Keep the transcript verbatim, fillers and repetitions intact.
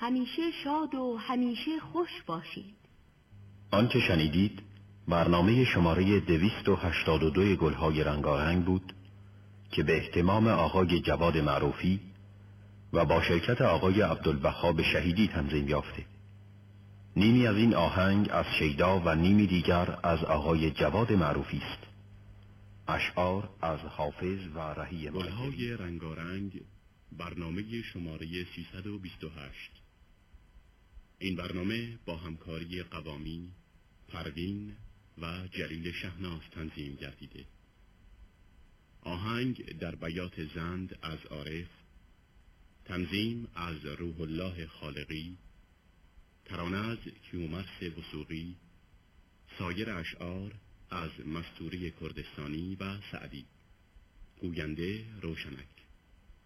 همیشه شاد و همیشه خوش باشید. آنچه شنیدید برنامه شماره دویست و هشتاد و دو گلهای رنگارنگ بود که به اهتمام آقای جواد معروفی و با شرکت آقای عبدالوهاب شهیدی تنظیم یافته. نیمی از این آهنگ از شیدا و نیمی دیگر از آقای جواد معروفی است. اشعار از حافظ و رهی گلهای رنگارنگ، برنامه شماره سیصد و بیست و هشت. این برنامه با همکاری قوامی، پروین و جلیل شهناز تنظیم گردیده. آهنگ در بیات زند از عارف، تنظیم از روح الله خالقی، ترانه از کیومرث وثوقی، سایر اشعار از مستوری کردستانی و سعدی. گوینده روشنک.